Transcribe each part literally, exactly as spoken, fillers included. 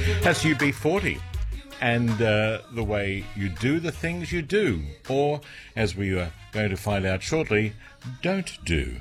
That's U B forty and uh, the way you do the things you do, or, as we are going to find out shortly, don't do.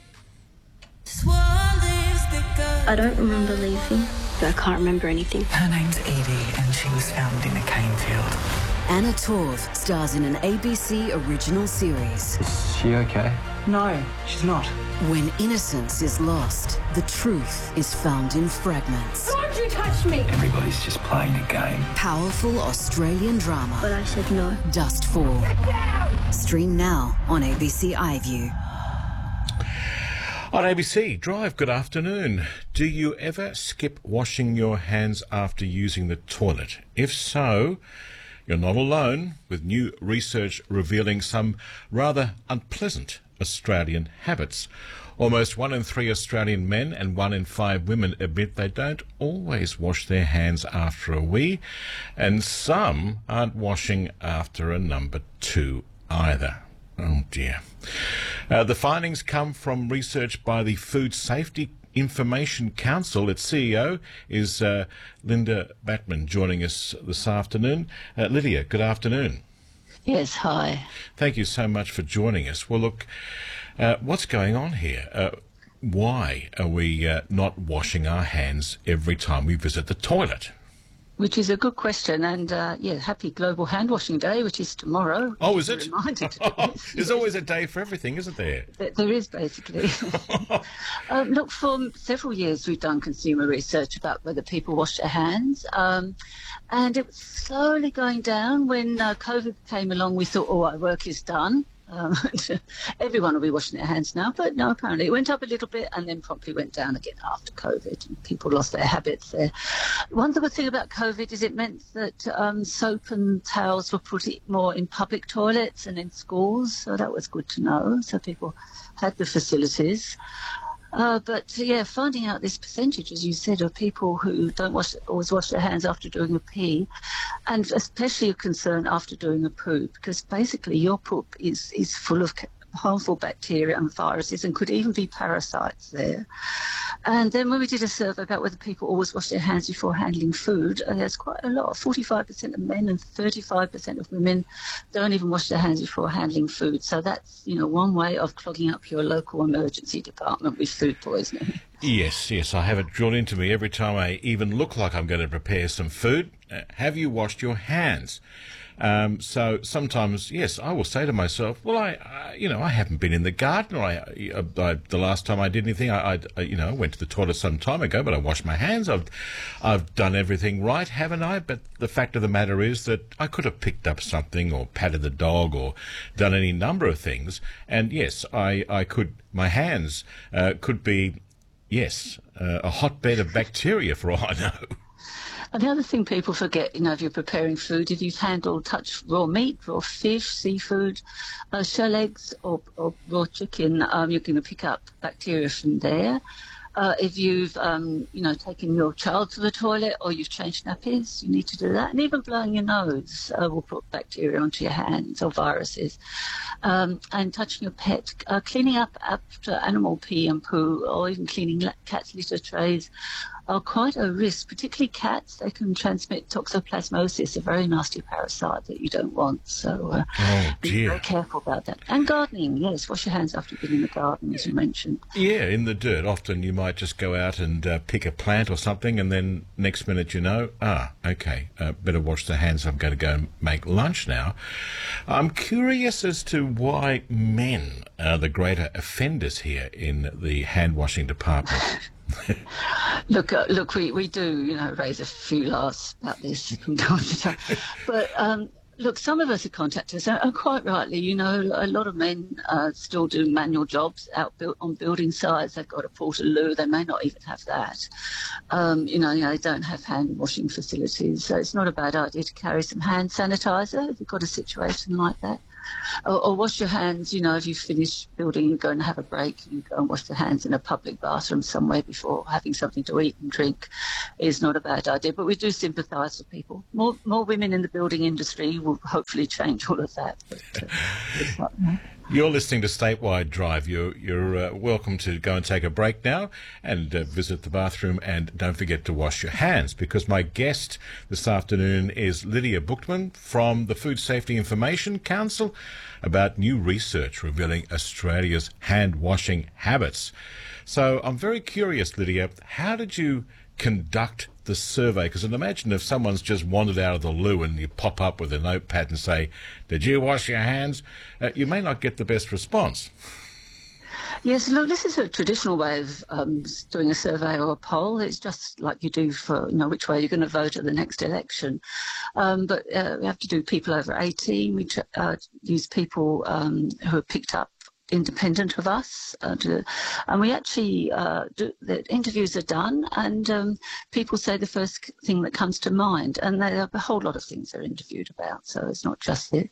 I don't remember leaving, but I can't remember anything. Her name's Evie, and she was found in a cane field. Anna Torv stars in an A B C original series. Is she okay? No, she's not. When innocence is lost, the truth is found in fragments. Why'd you touch me? Everybody's just playing a game. Powerful Australian drama. But I said no. Dustfall. Stream now on A B C iView. On A B C Drive, good afternoon. Do you ever skip washing your hands after using the toilet? If so, you're not alone, with new research revealing some rather unpleasant Australian habits. Almost one in three Australian men and one in five women admit they don't always wash their hands after a wee, and some aren't washing after a number two either. Oh dear. Uh, the findings come from research by the Food Safety Information Council. Its C E O is uh, Linda Batman, joining us this afternoon. Uh, Lydia, good afternoon. Yes, hi. Thank you so much for joining us. Well, look, uh, what's going on here? Uh, why are we uh, not washing our hands every time we visit the toilet? Which is a good question, and uh, yeah, happy Global Hand Washing Day, which is tomorrow. Oh, is it? Reminded to do this. There's always a day for everything, isn't there? There there is, basically. um, look, for several years we've done consumer research about whether people wash their hands, um, and it was slowly going down. When uh, COVID came along, we thought, oh, our work is done. Um, everyone will be washing their hands now, but no, apparently it went up a little bit and then promptly went down again after COVID, and people lost their habits there. One good thing about COVID is it meant that um, soap and towels were put more in public toilets and in schools, so that was good to know, so people had the facilities. Uh, but yeah, finding out this percentage, as you said, of people who don't wash, always wash their hands after doing a pee, and especially a concern after doing a poo, because basically your poop is, is full of harmful bacteria and viruses and could even be parasites there. And then when we did a survey about whether people always wash their hands before handling food, uh, there's quite a lot. forty-five percent of men and thirty-five percent of women don't even wash their hands before handling food. So that's, you know, one way of clogging up your local emergency department with food poisoning. Yes, yes, I have it drilled into me every time I even look like I'm going to prepare some food. Uh, have you washed your hands? Um, so sometimes, yes, I will say to myself, well, I, I you know, I haven't been in the garden, or I, I, I the last time I did anything, I, I, you know, went to the toilet some time ago, but I washed my hands. I've, I've done everything right, haven't I? But the fact of the matter is that I could have picked up something or patted the dog or done any number of things. And yes, I, I could, my hands uh, could be, yes, uh, a hotbed of bacteria for all I know. And the other thing people forget, you know, if you're preparing food, if you've handled, touched raw meat, raw fish, seafood, uh, shell eggs or, or raw chicken, um, you're going to pick up bacteria from there. Uh, if you've, um, you know, taken your child to the toilet or you've changed nappies, you need to do that. And even blowing your nose uh, will put bacteria onto your hands or viruses. Um, and touching your pet, uh, cleaning up after animal pee and poo, or even cleaning la- cats' litter trays are quite a risk, particularly cats. They can transmit toxoplasmosis, a very nasty parasite that you don't want. So uh, oh, be very careful about that. And gardening, yes, wash your hands after you've been in the garden, as you mentioned. Yeah, in the dirt. Often you might just go out and uh, pick a plant or something, and then next minute you know, ah, okay, uh, better wash the hands. I'm going to go and make lunch now. I'm curious as to why men are the greater offenders here in the hand washing department. Look, uh, look, we, we do, you know, raise a few laughs about this from time to time. But, um, look, some of us who contact us, and quite rightly, you know, a lot of men uh, still do manual jobs out built on building sites. They've got a portaloo. They may not even have that. Um, you know, you know, they don't have hand washing facilities. So it's not a bad idea to carry some hand sanitizer if you've got a situation like that. Or, or wash your hands, you know, if you finish building, you go and have a break, you go and wash your hands in a public bathroom somewhere before having something to eat and drink is not a bad idea. But we do sympathise with people. More more women in the building industry will hopefully change all of that. But, uh, it's not, no. You're listening to Statewide Drive. You're, you're uh, welcome to go and take a break now and uh, visit the bathroom, and don't forget to wash your hands, because my guest this afternoon is Lydia Buchtman from the Food Safety Information Council about new research revealing Australia's hand washing habits. So I'm very curious, Lydia, how did you conduct the survey? Because I'd imagine if someone's just wandered out of the loo and you pop up with a notepad and say, "Did you wash your hands?" Uh, you may not get the best response. Yes, look, this is a traditional way of um, doing a survey or a poll. It's just like you do for, you know, which way you're going to vote at the next election. Um, but uh, we have to do people over eighteen. We uh, use people um, who are picked up independent of us, uh, to, and we actually uh, do, the interviews are done, and um, people say the first thing that comes to mind, and there are a whole lot of things they're interviewed about, so it's not just it.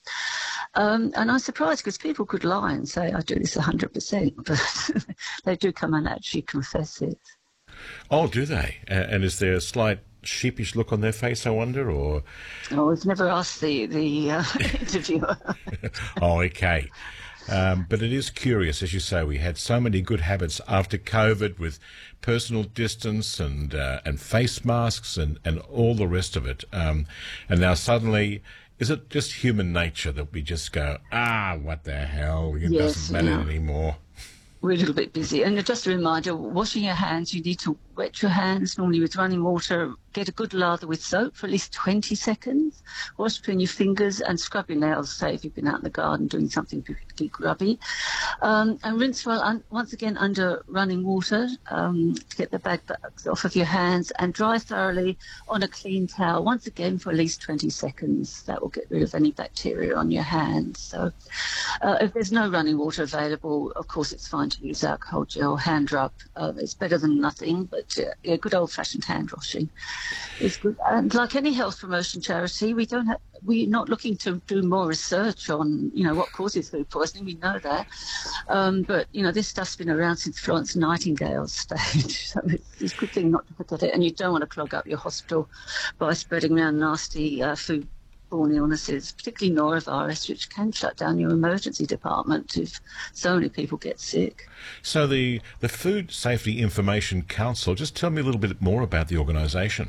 Um, and I'm surprised, because people could lie and say, "I do this one hundred percent," but they do come and actually confess it. Oh, do they? Uh, and is there a slight sheepish look on their face, I wonder, or? Oh, we've never asked the, the uh, interviewer. Oh, okay. Um, but it is curious, as you say, we had so many good habits after COVID with personal distance and uh, and face masks and, and all the rest of it. Um, and now suddenly, is it just human nature that we just go, ah, what the hell, it Yes, doesn't matter yeah. anymore? We're a little bit busy. And just a reminder, washing your hands, you need to wet your hands, normally with running water. Get a good lather with soap for at least twenty seconds. Wash between your fingers and scrub your nails, say, if you've been out in the garden doing something particularly grubby. Um, and rinse well, un- once again, under running water um, to get the bad bugs off of your hands, and dry thoroughly on a clean towel, once again, for at least twenty seconds. That will get rid of any bacteria on your hands. So uh, if there's no running water available, of course, it's fine to use alcohol gel, hand rub. Uh, it's better than nothing, but uh, yeah, good old-fashioned hand washing is good. And like any health promotion charity, we don't have, we're not looking to do more research on, you know, what causes food poisoning. We know that. Um, but, you know, this stuff's been around since Florence Nightingale's stage. So it's, it's a good thing not to forget it. And you don't want to clog up your hospital by spreading around nasty uh, food borne illnesses, particularly norovirus, which can shut down your emergency department if so many people get sick. So the, the Food Safety Information Council, just tell me a little bit more about the organisation.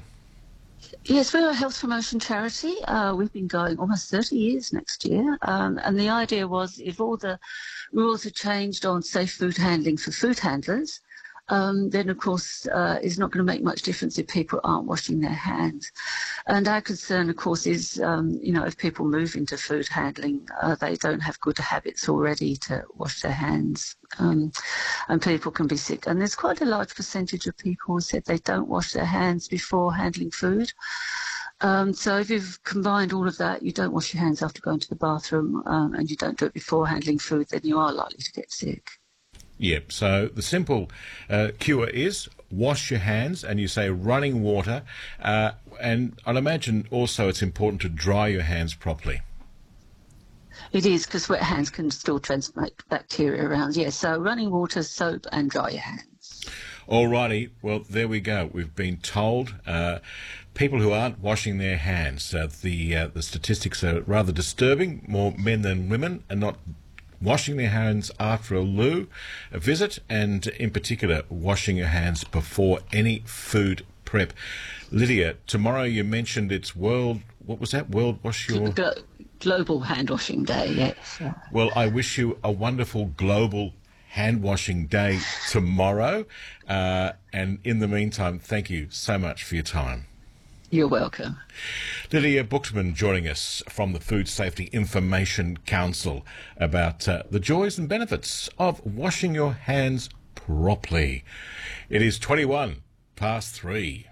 Yes, we're a health promotion charity. Uh, we've been going almost thirty years next year. Um, and the idea was, if all the rules are changed on safe food handling for food handlers, Um, then, of course, uh, it's not going to make much difference if people aren't washing their hands. And our concern, of course, is, um, you know, if people move into food handling, uh, they don't have good habits already to wash their hands, um, and people can be sick. And there's quite a large percentage of people who said they don't wash their hands before handling food. Um, so if you've combined all of that, you don't wash your hands after going to the bathroom, um, and you don't do it before handling food, then you are likely to get sick. Yep, so the simple uh, cure is wash your hands, and you say running water, uh, and I'd imagine also it's important to dry your hands properly. It is, because wet hands can still transmit bacteria around, yes. So running water, soap, and dry your hands. Alrighty, well, there we go. We've been told uh, people who aren't washing their hands, uh, the, uh, the statistics are rather disturbing. More men than women are not washing their hands after a loo, a visit, and in particular, washing your hands before any food prep. Lydia, tomorrow you mentioned it's World, what was that? World Wash Your... Glo- Global Hand Washing Day, yes. Well, I wish you a wonderful global hand washing day tomorrow. Uh, and in the meantime, thank you so much for your time. You're welcome. Lydia Buchtman joining us from the Food Safety Information Council about uh, the joys and benefits of washing your hands properly. It is twenty-one past three.